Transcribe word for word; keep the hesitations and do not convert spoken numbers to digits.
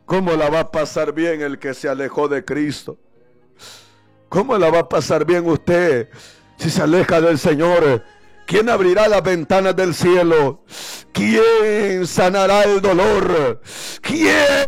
¿Cómo la va a pasar bien el que se alejó de Cristo? ¿Cómo la va a pasar bien usted si se aleja del Señor? ¿Quién abrirá las ventanas del cielo? ¿Quién sanará el dolor? ¿Quién